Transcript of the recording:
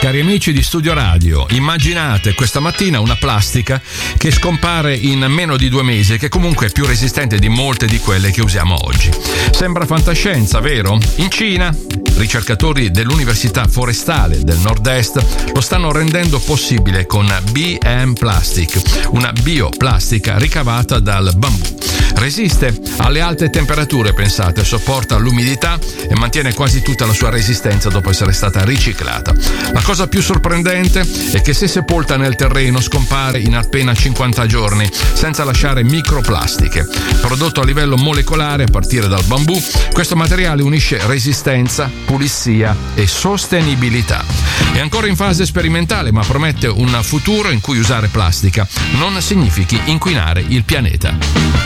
Cari amici di Studio Radio, immaginate questa mattina una plastica che scompare in meno di 2 mesi e che comunque è più resistente di molte di quelle che usiamo oggi. Sembra fantascienza, vero? In Cina, ricercatori dell'Università Forestale del Nord-Est lo stanno rendendo possibile con BM Plastic, una bioplastica ricavata dal bambù. Resiste alle alte temperature, pensate, sopporta l'umidità e mantiene quasi tutta la sua resistenza dopo essere stata riciclata. La cosa più sorprendente è che se sepolta nel terreno scompare in appena 50 giorni senza lasciare microplastiche. Prodotto a livello molecolare a partire dal bambù, questo materiale unisce resistenza, pulizia e sostenibilità. È ancora in fase sperimentale, ma promette un futuro in cui usare plastica non significhi inquinare il pianeta.